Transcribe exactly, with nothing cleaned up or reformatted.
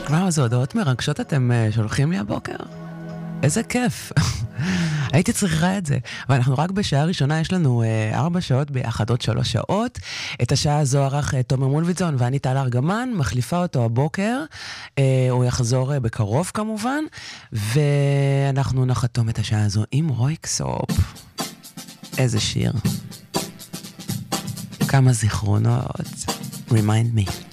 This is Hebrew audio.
וואו, איזה הודעות מרגשות אתם uh, שולחים לי הבוקר. איזה כיף. הייתי צריכה את זה. אבל אנחנו רק בשעה הראשונה, יש לנו uh, ארבע שעות ביחד, עוד שלוש שעות. את השעה הזו ערך uh, תומר מולביטזון, ואני טל ארגמן, מחליפה אותו הבוקר. Uh, הוא יחזור uh, בקרוב כמובן. ואנחנו נחתום את השעה הזו עם רויקסופ. איזה שיר. כמה זיכרונות. Remind me.